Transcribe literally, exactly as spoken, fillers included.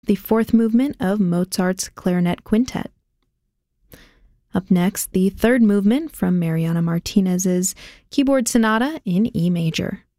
the fourth movement of Mozart's Clarinet Quintet. Up next, the third movement from Mariana Martinez's Keyboard Sonata in E major.